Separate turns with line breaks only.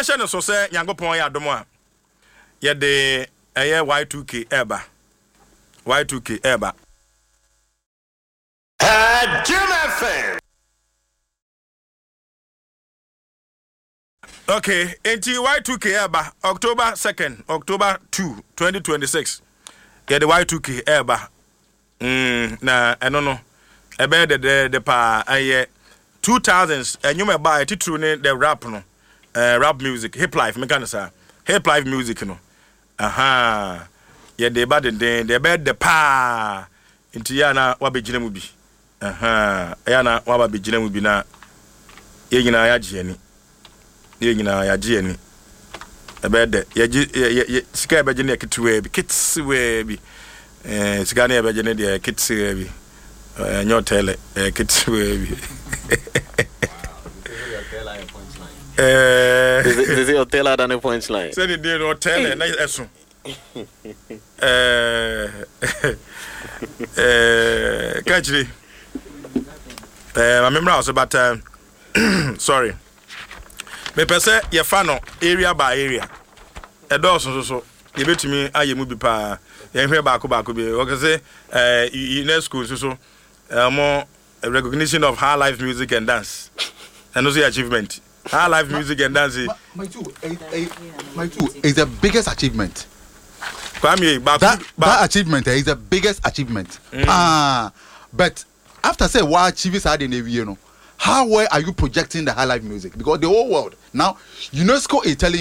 yɛhyɛ no so sɛ Nyankopɔn yɛ adom a yɛde ɛyɛ Y2K eba Y2K eba
Jim FM.
Okay, enti Y2K eba October 2nd, October 2, 2026. Yeah, the Y2K eba. Na eno no. Ebe de pa aye 2000s enyum eba titru ne the rap no. Rap music, hip life, me kan say. Hip life music no. Aha. Yeah, de ba de be de pa. Enti ya na wa begina mu bi. Aha. Ya na wa ba begina mu bi na ye nyina ya gye ani. Ye nyina ya gye ani. Ebe de ye sika ebe gye ne ketewa bi, kitsewa bi. Sika ne ebe gye ne de kitsewa bi. Nyo tele kitsewa bi.
Is it hotel than a punchline?
Say the day hotel na eso. Kachiri. I remember also but sorry. Me pese ye fa no area by area. E do so ye betumi aye mu bi pa. Ye hwe ba ko bi. O ke say UNESCO so more recognition of high life music and dance. And also achievement. High life music and dance.
My two is the biggest achievement. That achievement is the biggest achievement. But after say what achievements are in the year, how well are you projecting the high life music? Because the whole world now UNESCO is telling